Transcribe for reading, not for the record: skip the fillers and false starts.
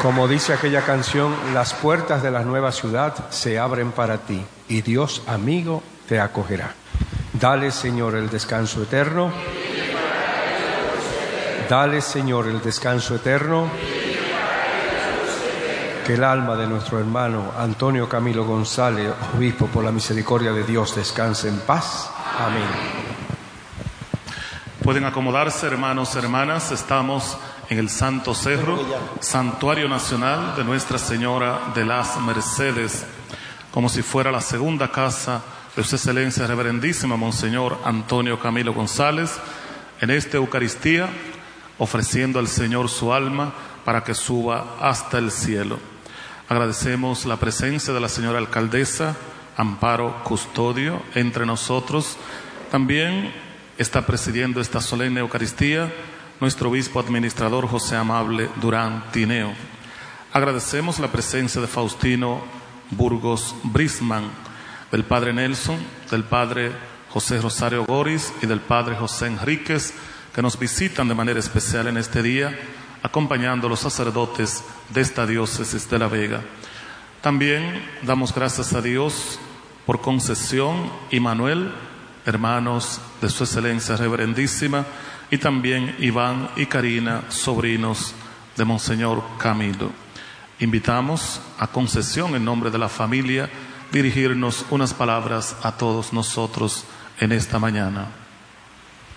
Como dice aquella canción, las puertas de la nueva ciudad se abren para ti y Dios amigo te acogerá. Dale, Señor, el descanso eterno. Dale, Señor, el descanso eterno. Que el alma de nuestro hermano Antonio Camilo González, obispo, por la misericordia de Dios, descanse en paz. Amén. Pueden acomodarse, hermanos, hermanas. Estamos en el Santo Cerro, Santuario Nacional de Nuestra Señora de las Mercedes, como si fuera la segunda casa de Su Excelencia Reverendísima Monseñor Antonio Camilo González, en esta Eucaristía, ofreciendo al Señor su alma para que suba hasta el cielo. Agradecemos la presencia de la señora alcaldesa Amparo Custodio entre nosotros. También está presidiendo esta solemne Eucaristía nuestro obispo administrador José Amable Durán Tineo. Agradecemos la presencia de Faustino Burgos Brisman, del padre Nelson, del padre José Rosario Goris y del padre José Enríquez, que nos visitan de manera especial en este día, acompañando a los sacerdotes de esta diócesis de La Vega. También damos gracias a Dios por Concesión y Manuel, hermanos de Su Excelencia Reverendísima, y también Iván y Karina, sobrinos de Monseñor Camilo. Invitamos a Concesión, en nombre de la familia, dirigirnos unas palabras a todos nosotros en esta mañana.